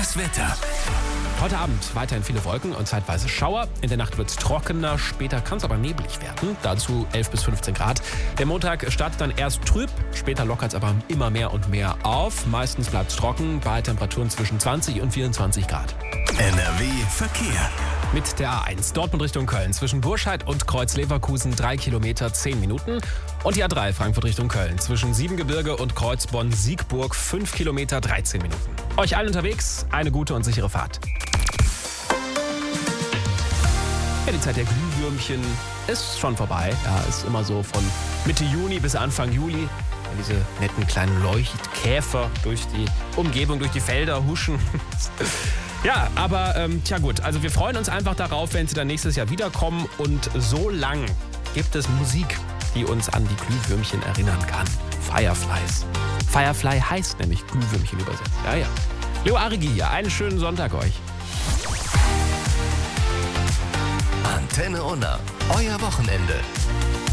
Das Wetter. Heute Abend weiterhin viele Wolken und zeitweise Schauer. In der Nacht wird es trockener, später kann es aber neblig werden. Dazu 11 bis 15 Grad. Der Montag startet dann erst trüb, später lockert es aber immer mehr und mehr auf. Meistens bleibt es trocken, bei Temperaturen zwischen 20 und 24 Grad. NRW Verkehr. Mit der A1 Dortmund Richtung Köln zwischen Burscheid und Kreuz Leverkusen 3 Kilometer 10 Minuten. Und die A3 Frankfurt Richtung Köln zwischen Siebengebirge und Kreuz Bonn-Siegburg 5 Kilometer 13 Minuten. Euch allen unterwegs eine gute und sichere Fahrt. Ja, die Zeit der Glühwürmchen ist schon vorbei. Ja, ist immer so von Mitte Juni bis Anfang Juli. Wenn diese netten kleinen Leuchtkäfer durch die Umgebung, durch die Felder huschen. Ja, aber tja gut, also wir freuen uns einfach darauf, wenn sie dann nächstes Jahr wiederkommen. Und so lang gibt es Musik, die uns an die Glühwürmchen erinnern kann. Fireflies. Firefly heißt nämlich Glühwürmchen übersetzt. Ja, ja. Leo Arigi hier, einen schönen Sonntag euch. Antenne Unna, euer Wochenende.